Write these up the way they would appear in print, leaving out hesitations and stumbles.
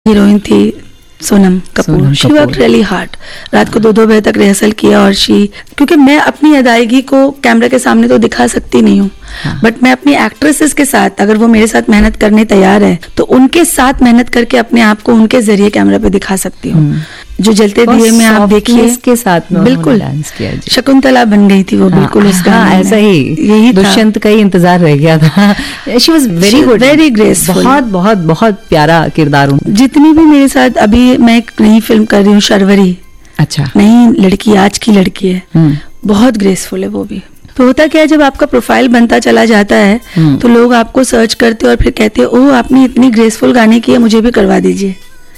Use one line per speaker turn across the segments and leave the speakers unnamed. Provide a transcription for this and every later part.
Heroine थी Sonam Kapoor. She work really hard. रात को 2-2 बजे तक रिहर्सल किया और क्योंकि मैं अपनी अदायगी को कैमरा के सामने तो दिखा सकती नहीं हूँ, बट मैं अपनी एक्ट्रेसेस के साथ, अगर वो मेरे साथ मेहनत करने तैयार है तो उनके साथ मेहनत करके अपने आप को उनके जरिए कैमरा पे दिखा सकती हूँ। जो जलते दिए में आप देखिए
इसके साथ में
बिल्कुल
डांस किया जी।
शकुंतला बन गई थी वो बिल्कुल उस गाने में।
ऐसा ही
यही
दुष्यंत का ही इंतजार रह गया था। She was very good,
very graceful.
बहुत बहुत बहुत प्यारा किरदार।
जितनी भी मेरे साथ, अभी मैं एक नई फिल्म कर रही हूँ शर्वरी।
अच्छा।
नई लड़की, आज की लड़की है, बहुत ग्रेसफुल है वो भी। तो होता क्या है, जब आपका प्रोफाइल बनता चला जाता है तो लोग आपको सर्च करते और फिर कहते हैं ओह आपने इतनी ग्रेसफुल गाने किए, मुझे भी करवा दीजिए।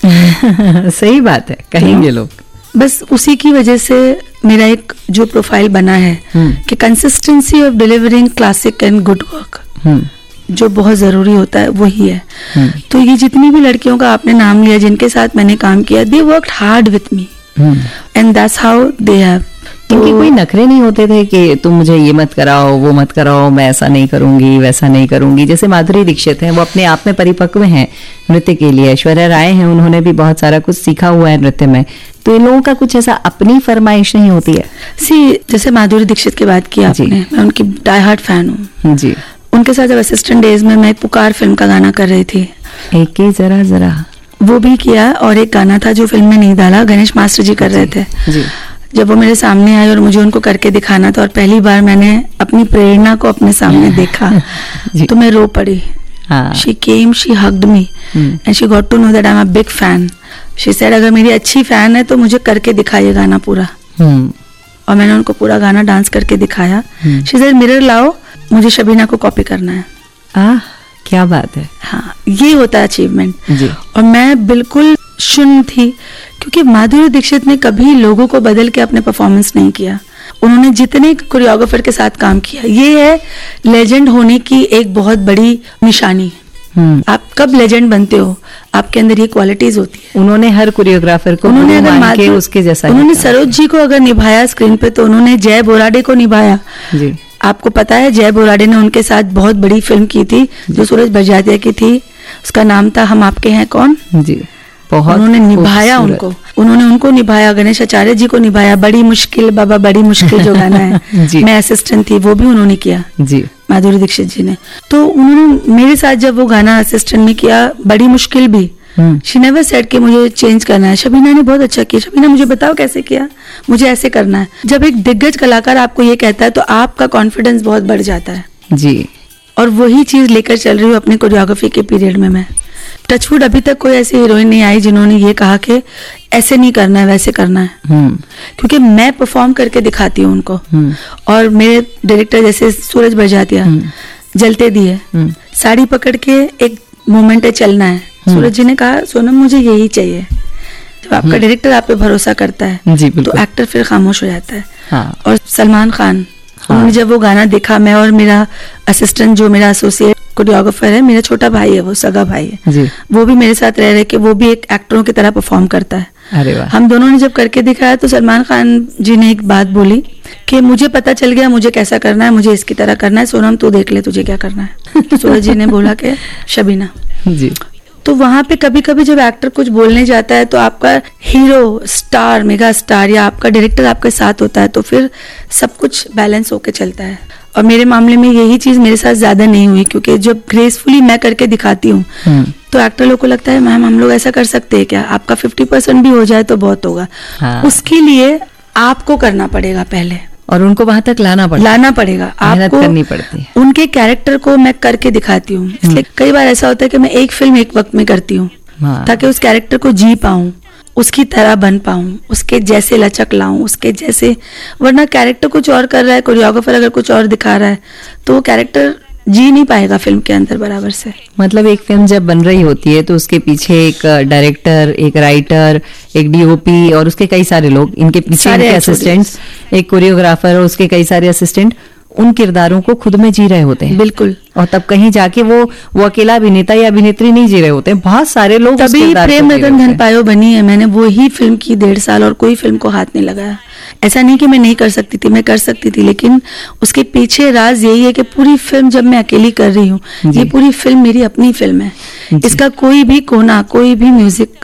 सही बात है, कहेंगे लोग।
बस उसी की वजह से मेरा एक जो प्रोफाइल बना है कि consistency of delivering classic and good work जो बहुत जरूरी होता है वही है। तो ये जितनी भी लड़कियों का आपने नाम लिया जिनके साथ मैंने काम किया, they worked hard with me and that's how they have.
इनके कोई नखरे नहीं होते थे कि तुम मुझे ये मत कराओ, वो मत कराओ, मैं ऐसा नहीं करूंगी, वैसा नहीं करूंगी। जैसे माधुरी दीक्षित हैं, वो अपने आप में परिपक्व हैं नृत्य के लिए। ऐश्वर्या राय हैं, उन्होंने भी बहुत सारा कुछ सीखा हुआ है नृत्य में। तो इन लोगों का कुछ ऐसा अपनी फरमाइश नहीं होती है।
जैसे माधुरी दीक्षित की बात की आपने, मैं उनकी डाई हार्ट फैन हूँ जी। उनके साथ जब असिस्टेंट डेज में मैं एक पुकार फिल्म का गाना कर रही थी,
एक ही जरा जरा,
वो भी किया। और एक गाना था जो फिल्म में नहीं डाला, गणेश मास्टर जी कर रहे थे जी। जब वो मेरे सामने आए और मुझे उनको करके दिखाना था और पहली बार मैंने अपनी प्रेरणा को अपने सामने देखा तो मैं रो पड़ी। She came, she hugged me and she got to know that I'm a big fan. She said अगर मेरी अच्छी फैन है तो मुझे करके दिखाइए गाना पूरा। और मैंने उनको पूरा गाना डांस करके दिखाया। She said मिरर लाओ, मुझे शबीना को कॉपी करना है।
क्या बात है।
हाँ, ये होता है अचीवमेंट। और मैं बिल्कुल शून्य थी क्योंकि माधुरी दीक्षित ने कभी लोगों को बदल के अपने परफॉर्मेंस नहीं किया। उन्होंने जितने कोरियोग्राफर के साथ काम किया, ये है लेजेंड होने की एक बहुत बड़ी निशानी। आप कब लेजेंड बनते हो, आपके अंदर ये क्वालिटीज होती है।
उन्होंने हर कोरियोग्राफर को
उन्होंने अगर
उसके जैसा,
उन्होंने सरोज जी को अगर निभाया स्क्रीन पे तो उन्होंने जय बोराडे को निभाया जी। आपको पता है जय बोराडे ने उनके साथ बहुत बड़ी फिल्म की थी जो सूरज बड़जात्या की थी, उसका नाम था हम आपके हैं कौन जी। बहुत उन्होंने निभाया उन्होंने उनको निभाया। गणेश आचार्य जी को निभाया। बड़ी मुश्किल बाबा बड़ी मुश्किल जो गाना है मैं असिस्टेंट थी, वो भी उन्होंने किया जी, माधुरी दीक्षित जी ने। तो उन्होंने मेरे साथ जब वो गाना असिस्टेंट में किया, बड़ी मुश्किल भी, शी नेवर सेड कि मुझे चेंज करना है। शबीना ने बहुत अच्छा किया, शबीना मुझे बताओ कैसे किया, मुझे ऐसे करना है। जब एक दिग्गज कलाकार आपको ये कहता है तो आपका कॉन्फिडेंस बहुत बढ़ जाता है जी। और वही चीज लेकर चल रही हूँ अपनी कोरियोग्राफी के पीरियड में। मैं टचवुड अभी तक कोई ऐसी हीरोइन नहीं आई जिन्होंने ये कहा कि ऐसे नहीं करना है, वैसे करना है। क्योंकि मैं परफॉर्म करके दिखाती हूँ उनको। और मेरे डायरेक्टर जैसे सूरज बड़जात्या, जलते दिए, साड़ी पकड़ के एक मोमेंट है चलना है। सूरज जी ने कहा सोनम मुझे यही चाहिए। जब आपका डायरेक्टर आप पे भरोसा करता है तो एक्टर फिर खामोश हो जाता है। और सलमान खान, उन्होंने जब वो गाना देखा, मैं और मेरा असिस्टेंट जो मेरा एसोसिएट कोरियोग्राफर है, मेरा छोटा भाई है, वो सगा भाई है जी। वो भी मेरे साथ रह रहे कि वो भी एक एक्टरों की तरह परफॉर्म करता है। अरे वाह। हम दोनों ने जब करके दिखाया तो सलमान खान जी ने एक बात बोली कि मुझे पता चल गया मुझे कैसा करना है, मुझे इसकी तरह करना है, सोनम तू देख ले तुझे क्या करना है। सूरज जी ने बोला कि शबीना जी। तो वहां पे कभी कभी जब एक्टर कुछ बोलने जाता है तो आपका हीरो, स्टार, मेगा स्टार या आपका डायरेक्टर आपके साथ होता है तो फिर सब कुछ बैलेंस होके चलता है। और मेरे मामले में यही चीज मेरे साथ ज्यादा नहीं हुई क्योंकि जब ग्रेसफुली मैं करके दिखाती हूँ तो एक्टर लोग को लगता है मैम हम लोग ऐसा कर सकते हैं क्या, आपका 50% भी हो जाए तो बहुत होगा। उसके लिए आपको करना पड़ेगा पहले
और उनको वहां तक लाना पड़ेगा,
आपको
करनी पड़ती है।
उनके कैरेक्टर को मैं करके दिखाती हूँ। इसलिए कई बार ऐसा होता है कि मैं एक फिल्म एक वक्त में करती हूँ ताकि उस कैरेक्टर को जी पाऊं, उसकी तरह बन पाऊं, उसके जैसे लचक लाऊं, उसके जैसे। वरना कैरेक्टर कुछ और कर रहा है, कोरियोग्राफर अगर कुछ और दिखा रहा है तो वो कैरेक्टर जी नहीं पाएगा फिल्म के अंदर बराबर से।
मतलब एक फिल्म जब बन रही होती है तो उसके पीछे एक डायरेक्टर, एक राइटर, एक डीओपी और उसके कई सारे लोग, इनके पीछे इनके असिस्टेंट्स, एक कोरियोग्राफर और उसके कई सारे असिस्टेंट, उन किरदारों को खुद में जी रहे होते हैं।
बिल्कुल।
और तब कहीं जाके वो अकेला अभिनेता या अभिनेत्री नहीं जी रहे होते हैं, बहुत सारे लोग
तभी प्रेम रतन धन पायो बनी है। मैंने वो ही फिल्म की 1.5 साल और कोई फिल्म को हाथ नहीं लगाया। ऐसा नहीं कि मैं नहीं कर सकती थी, मैं कर सकती थी, लेकिन उसके पीछे राज यही है कि पूरी फिल्म जब मैं अकेली कर रही हूँ, ये पूरी फिल्म मेरी अपनी फिल्म है। इसका कोई भी कोना, कोई भी म्यूजिक